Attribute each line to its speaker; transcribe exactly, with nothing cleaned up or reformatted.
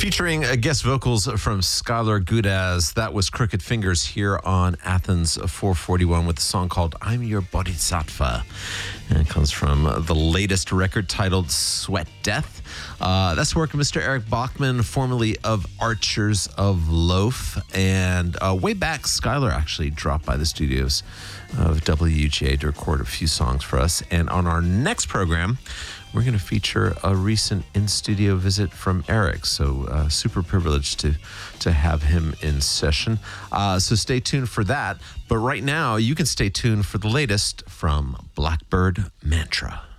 Speaker 1: Featuring uh, guest vocals from Skylar Gudaz. That was Crooked Fingers here on Athens four forty-one with a song called I'm Your Bodhisattva. And it comes from the latest record titled Sweat Death. Uh, that's the work of Mister Eric Bachman, formerly of Archers of Loaf. And uh, way back, Skylar actually dropped by the studios of W U G A to record a few songs for us. And on our next program, we're going to feature a recent in-studio visit from Eric. So uh, super privileged to, to have him in session. Uh, so stay tuned for that. But right now, you can stay tuned for the latest from Blackbird Mantra.